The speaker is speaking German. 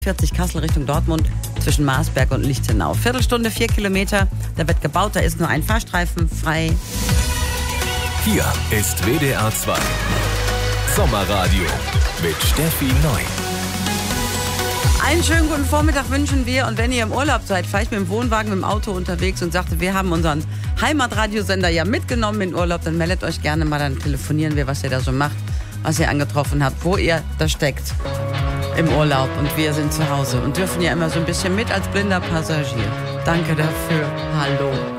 40 Kassel Richtung Dortmund zwischen Marsberg und Lichtenau. Viertelstunde, 4 Kilometer. Da wird gebaut, da ist nur ein Fahrstreifen frei. Hier ist WDR 2 Sommerradio mit Steffi Neu. Einen schönen guten Vormittag wünschen wir. Und wenn ihr im Urlaub seid, vielleicht mit dem Wohnwagen, mit dem Auto unterwegs und sagt, wir haben unseren Heimatradiosender ja mitgenommen in Urlaub, dann meldet euch gerne mal, dann telefonieren wir, was ihr da so macht, was ihr angetroffen habt, wo ihr da steckt im Urlaub. Und wir sind zu Hause und dürfen ja immer so ein bisschen mit als blinder Passagier. Danke dafür. Hallo.